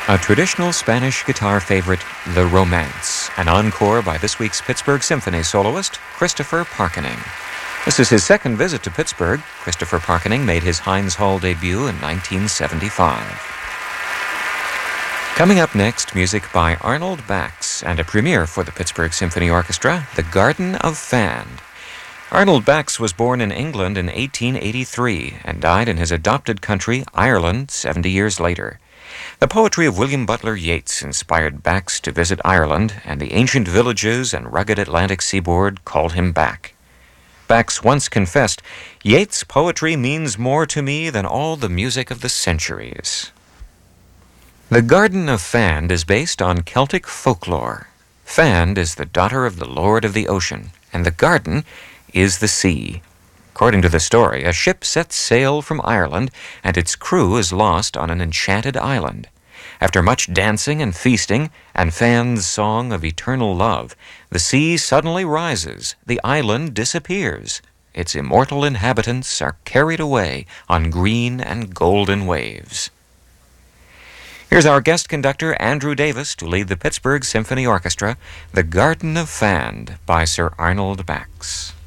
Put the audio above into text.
A traditional Spanish guitar favorite, The Romance, an encore by this week's Pittsburgh Symphony soloist, Christopher Parkening. This is his second visit to Pittsburgh. Christopher Parkening made his Heinz Hall debut in 1975. Coming up next, music by Arnold Bax and a premiere for the Pittsburgh Symphony Orchestra, The Garden of Fand. Arnold Bax was born in England in 1883 and died in his adopted country, Ireland, 70 years later. The poetry of William Butler Yeats inspired Bax to visit Ireland, and the ancient villages and rugged Atlantic seaboard called him back. Bax once confessed, "Yeats' poetry means more to me than all the music of the centuries." The Garden of Fand is based on Celtic folklore. Fand is the daughter of the Lord of the Ocean, and the garden is the sea. According to the story, a ship sets sail from Ireland, and its crew is lost on an enchanted island. After much dancing and feasting, and Fand's song of eternal love, the sea suddenly rises, the island disappears. Its immortal inhabitants are carried away on green and golden waves. Here's our guest conductor, Andrew Davis, to lead the Pittsburgh Symphony Orchestra, The Garden of Fand by Sir Arnold Bax.